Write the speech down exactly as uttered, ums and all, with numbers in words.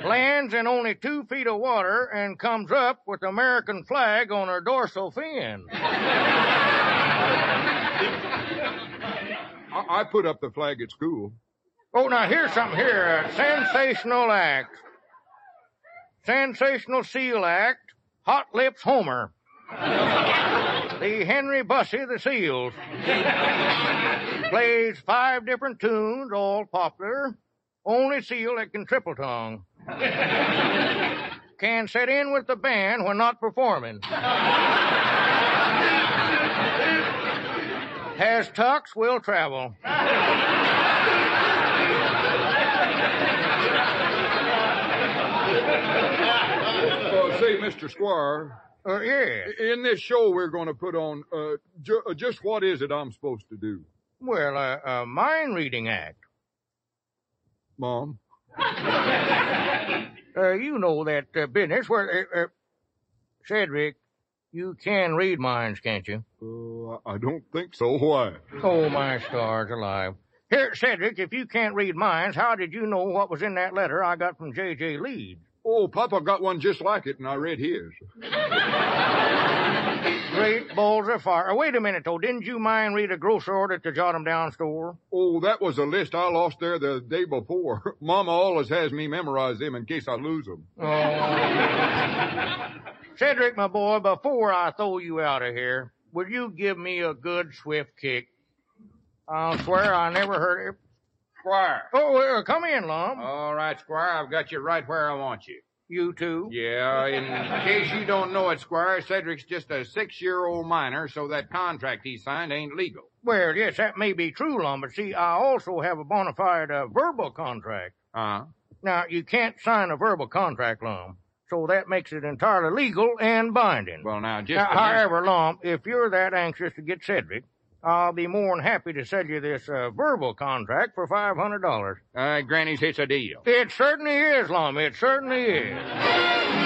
lands in only two feet of water and comes up with the American flag on her dorsal fin. I, I put up the flag at school. Oh, now here's something here. Uh, sensational act. Sensational seal act. Hot Lips Homer. The Henry Bussey of the Seals. Plays five different tunes, all popular. Only seal that can triple tongue. Can set in with the band when not performing. Has tux, will travel. Uh, say, Mister Squire. Uh, yeah. In this show we're going to put on, uh, ju- uh, just what is it I'm supposed to do? Well, uh, a mind reading act. Mom? Uh, you know that uh, business where, uh, uh, Cedric, you can read minds, can't you? Uh, I don't think so. Why? Oh, my stars alive. Here, Cedric, if you can't read minds, how did you know what was in that letter I got from J J. Leeds? Oh, Papa got one just like it, and I read his. Great balls of fire. Uh, wait a minute, though. Didn't you mind read a grocery order at the Jot 'em Down store? Oh, that was a list I lost there the day before. Mama always has me memorize them in case I lose them. Oh. Cedric, my boy, before I throw you out of here, will you give me a good swift kick? I'll swear I never heard it. Squire. Oh, uh, come in, Lum. All right, Squire, I've got you right where I want you. You too? Yeah, in case you don't know it, Squire, Cedric's just a six-year-old minor, so that contract he signed ain't legal. Well, yes, that may be true, Lum, but see, I also have a bona fide uh, verbal contract. Uh-huh. Now, you can't sign a verbal contract, Lum, so that makes it entirely legal and binding. Well, now, just... Now, a however, Lum, if you're that anxious to get Cedric, I'll be more than happy to sell you this uh, verbal contract for five hundred dollars. Uh, Granny's, it's a deal. It certainly is, Lum. It certainly is.